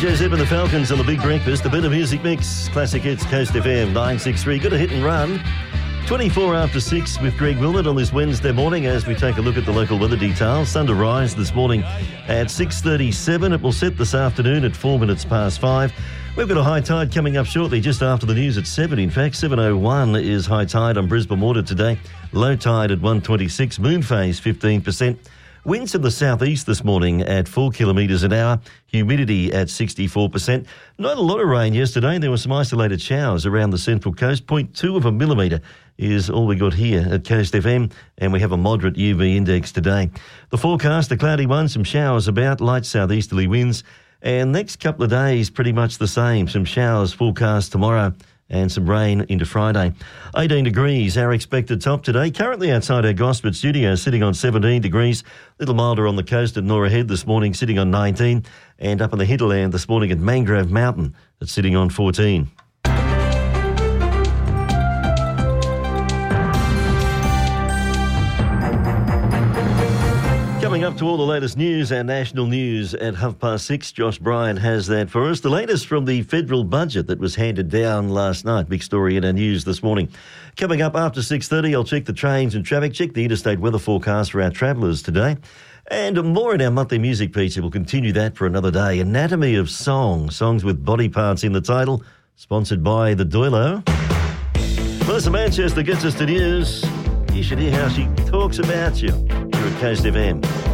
DJ Zip and the Falcons on the Big Breakfast, a bit of music mix, classic hits, Coast FM 963. Got a hit and run. 24 after 6 with Greg Wilmot on this Wednesday morning as we take a look at the local weather details. Sun to rise this morning at 6:37. It will set this afternoon at 4 minutes past 5. We've got a high tide coming up shortly, just after the news at 7. In fact, 7:01 is high tide on Brisbane Water today. Low tide at 1:26. Moon phase 15%. Winds in the southeast this morning at 4 kilometres an hour. Humidity at 64%. Not a lot of rain yesterday. There were some isolated showers around the central coast. 0.2 of a millimetre is all we got here at Coast FM, and we have a moderate UV index today. The forecast, a cloudy one, some showers about, light southeasterly winds, and next couple of days pretty much the same. Some showers forecast tomorrow and some rain into Friday. 18 degrees, our expected top today. Currently outside our Gosford studio, sitting on 17 degrees. A little milder on the coast at Norah Head this morning, sitting on 19. And up in the hinterland this morning at Mangrove Mountain, it's sitting on 14. Coming up to all the latest news and national news at 6:30. Josh Bryan has that for us. The latest from the federal budget that was handed down last night. Big story in our news this morning. Coming up after 6:30, I'll check the trains and traffic, check the interstate weather forecast for our travellers today. And more in our monthly music feature. We'll continue that for another day. Anatomy of Song, songs with body parts in the title, sponsored by the Doilo. Melissa Manchester gets us to news. You should hear how she talks about you here at Coast FM.